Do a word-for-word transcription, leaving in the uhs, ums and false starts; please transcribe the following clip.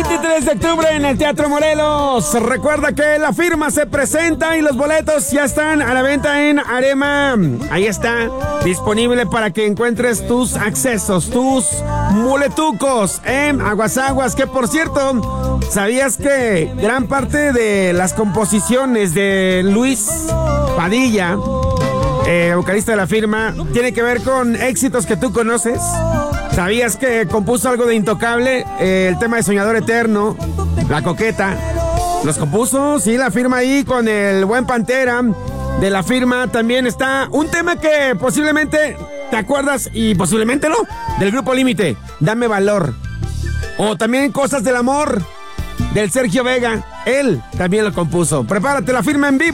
veintitrés de octubre en el Teatro Morelos. Recuerda que La Firma se presenta y los boletos ya están a la venta en Arema. Ahí está, disponible para que encuentres tus accesos, tus boletucos en Aguas Aguas. Que por cierto, ¿sabías que gran parte de las composiciones de Luis Padilla, eh, vocalista de La Firma, tiene que ver con éxitos que tú conoces? ¿Sabías que compuso algo de Intocable? Eh, el tema de Soñador Eterno, La Coqueta. Los compuso, sí, La Firma ahí con el buen Pantera de La Firma. También está un tema que posiblemente te acuerdas y posiblemente no, del Grupo Límite, Dame Valor. O también Cosas del Amor, del Sergio Vega. Él también lo compuso. Prepárate, La Firma en vivo.